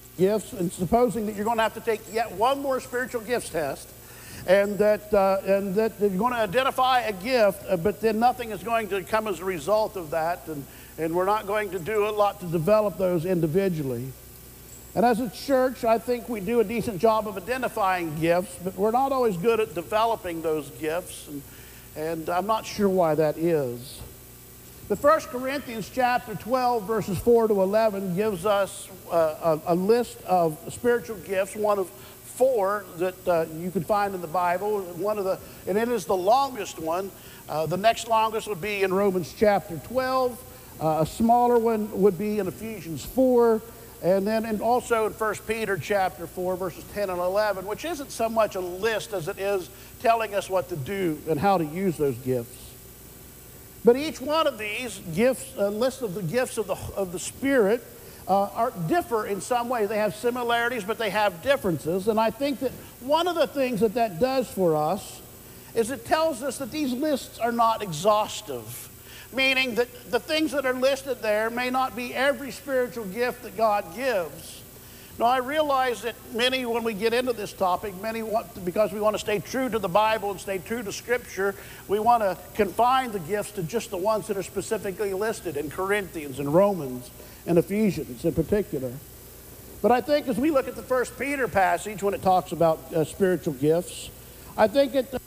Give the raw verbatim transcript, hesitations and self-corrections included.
gifts, and supposing that you're going to have to take yet one more spiritual gifts test, and that, uh, and that you're going to identify a gift, uh, but then nothing is going to come as a result of that, and, and we're not going to do a lot to develop those individually. And as a church, I think we do a decent job of identifying gifts, but we're not always good at developing those gifts, and, and I'm not sure why that is. The First Corinthians chapter twelve, verses four to eleven gives us uh, a, a list of spiritual gifts, one of four that uh, you can find in the Bible, one of the, and it is the longest one. Uh, the next longest would be in Romans chapter twelve. Uh, a smaller one would be in Ephesians four. And then and also in First Peter chapter four, verses ten and eleven, which isn't so much a list as it is telling us what to do and how to use those gifts. But each one of these gifts, a list of the gifts of the, of the Spirit, uh, are, differ in some ways. They have similarities, but they have differences. And I think that one of the things that that does for us is it tells us that these lists are not exhaustive. Meaning that the things that are listed there may not be every spiritual gift that God gives. Now, I realize that many, when we get into this topic, many want to, because we want to stay true to the Bible and stay true to Scripture, we want to confine the gifts to just the ones that are specifically listed in Corinthians and Romans and Ephesians in particular. But I think as we look at the First Peter passage when it talks about uh, spiritual gifts, I think it